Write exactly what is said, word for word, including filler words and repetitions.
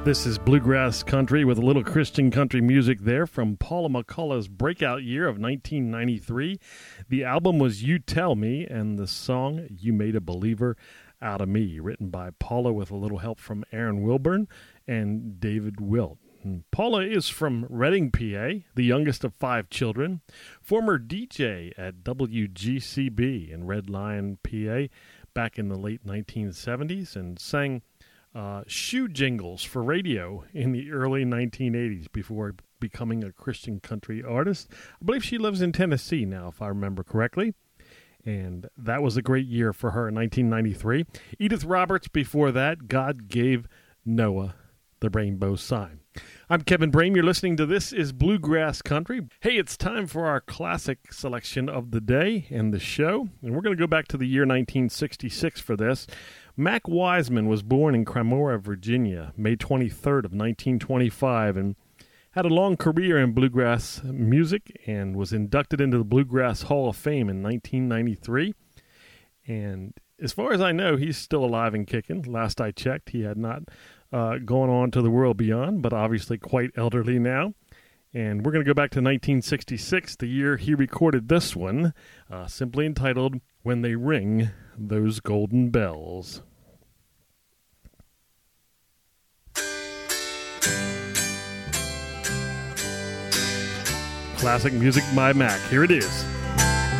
This is Bluegrass Country with a little Christian country music there from Paula McCullough's breakout year of nineteen ninety-three. The album was You Tell Me, and the song You Made a Believer Out of Me, written by Paula with a little help from Aaron Wilburn and David Wilt. And Paula is from Reading, P A, the youngest of five children, former D J at W G C B in Red Lion, P A, back in the late nineteen seventies, and sang Uh, shoe jingles for radio in the early nineteen eighties before becoming a Christian country artist. I believe she lives in Tennessee now, if I remember correctly. And that was a great year for her in nineteen ninety-three. Edith Roberts before that, God Gave Noah the Rainbow Sign. I'm Kevin Brame. You're listening to This is Bluegrass Country. Hey, it's time for our classic selection of the day and the show. And we're going to go back to the year nineteen sixty-six for this. Mac Wiseman was born in Cremora, Virginia, May twenty-third of nineteen twenty-five, and had a long career in bluegrass music and was inducted into the Bluegrass Hall of Fame in nineteen ninety-three. And as far as I know, he's still alive and kicking. Last I checked, he had not uh, gone on to the world beyond, but obviously quite elderly now. And we're going to go back to nineteen sixty-six, the year he recorded this one, uh, simply entitled, When They Ring Those Golden Bells. Classic music by Mac. Here it is.